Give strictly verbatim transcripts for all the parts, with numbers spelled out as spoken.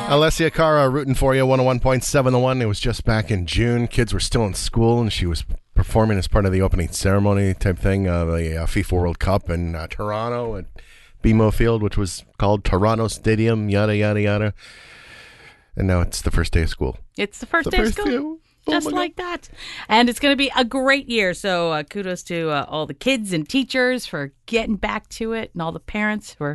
Alessia Cara rooting for you, one oh one point seven The One. It was just back in June. Kids were still in school, and she was performing as part of the opening ceremony type thing, uh, the uh, FIFA World Cup in uh, Toronto at B M O Field, which was called Toronto Stadium, yada, yada, yada. And now it's the first day of school. It's the first the day first of school. Day. Oh Just like God. that. And it's going to be a great year. So uh, kudos to uh, all the kids and teachers for getting back to it, and all the parents who are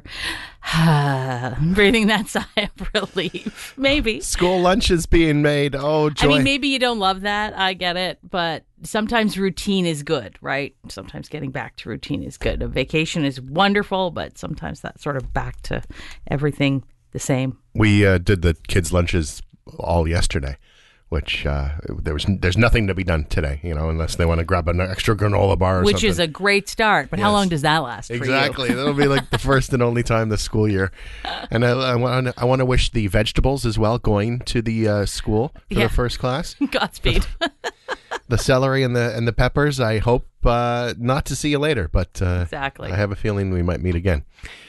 breathing that sigh of relief. Maybe. School lunch is being made. Oh, joy. I mean, maybe you don't love that. I get it. But sometimes routine is good, right? Sometimes getting back to routine is good. A vacation is wonderful, but sometimes that sort of back to everything the same. We uh, did the kids' lunches all yesterday. Which uh, there was, there's nothing to be done today, you know, unless they want to grab an extra granola bar or Which something. is a great start, but yes. How long does that last for exactly. you? That'll be like the first and only time this school year. And I, I want I want to wish the vegetables as well going to the uh, school for yeah. the first class. Godspeed. The celery and the and the peppers. I hope uh, not to see you later, but uh, exactly. I have a feeling we might meet again.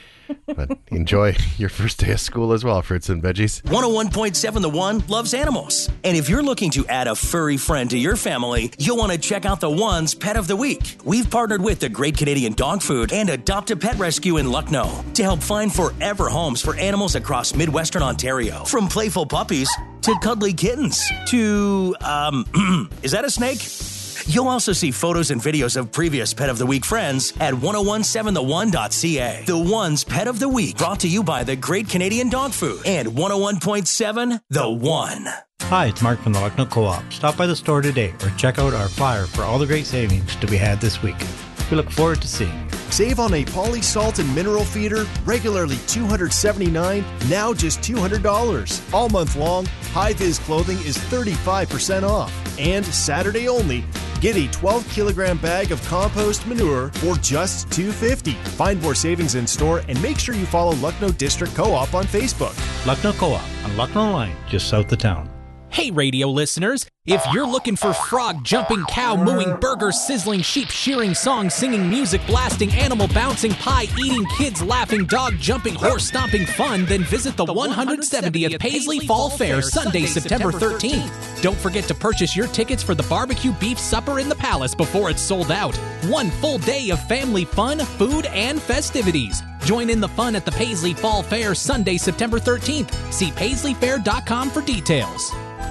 But enjoy your first day of school as well, fruits and veggies. one oh one point seven The One loves animals. And if you're looking to add a furry friend to your family, you'll want to check out The One's Pet of the Week. We've partnered with the Great Canadian Dog Food and Adopt a Pet Rescue in Lucknow to help find forever homes for animals across Midwestern Ontario. From playful puppies to cuddly kittens to, um, is that a snake? You'll also see photos and videos of previous Pet of the Week friends at ten seventeen the one dot c a. The One's Pet of the Week, brought to you by the Great Canadian Dog Food and one oh one point seven The One. Hi, it's Mark from the Lucknow Co-op. Stop by the store today or check out our flyer for all the great savings to be had this week. We look forward to seeing you. Save on a poly salt and mineral feeder, regularly two hundred seventy-nine dollars, now just two hundred dollars. All month long, High-Vis clothing is thirty-five percent off. And Saturday only, get a twelve kilogram bag of compost manure for just two dollars and fifty cents. Find more savings in store and make sure you follow Lucknow District Co-op on Facebook. Lucknow Co-op on Lucknow Line, just south of town. Hey, radio listeners, if you're looking for frog jumping, cow mooing, burger sizzling, sheep shearing, song singing, music blasting, animal bouncing, pie eating, kids laughing, dog jumping, horse stomping fun, then visit the one hundred seventieth Paisley Fall Fair Sunday, September thirteenth. Don't forget to purchase your tickets for the barbecue beef supper in the Palace before it's sold out. One full day of family fun, food, and festivities. Join in the fun at the Paisley Fall Fair Sunday, September thirteenth. See paisley fair dot com for details.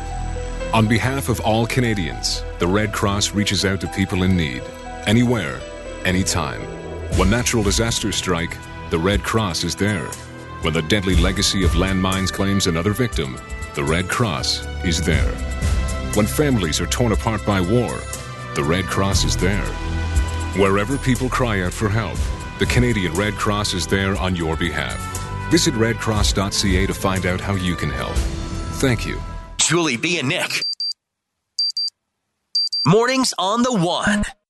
On behalf of all Canadians, the Red Cross reaches out to people in need, anywhere, anytime. When natural disasters strike, the Red Cross is there. When the deadly legacy of landmines claims another victim, the Red Cross is there. When families are torn apart by war, the Red Cross is there. Wherever people cry out for help, the Canadian Red Cross is there on your behalf. Visit red cross dot c a to find out how you can help. Thank you. Julie B. and Nick. Mornings on The One.